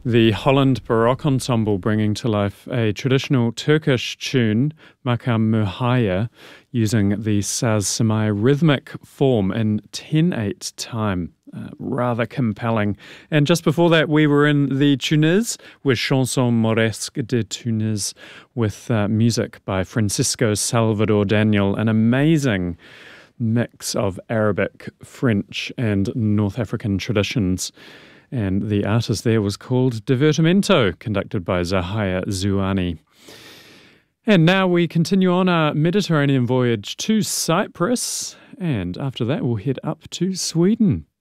The Holland Baroque Ensemble bringing to life a traditional Turkish tune, Makam Muhaya, using the saz-semai rhythmic form in 10/8 time. Rather compelling. And just before that, we were in the Tunis with Chanson Mauresque de Tunis with music by Francisco Salvador Daniel, an amazing mix of Arabic, French and North African traditions. And the artist there was called Divertimento, conducted by Zahaya Zouani. And now we continue on our Mediterranean voyage to Cyprus, and after that we'll head up to Sweden.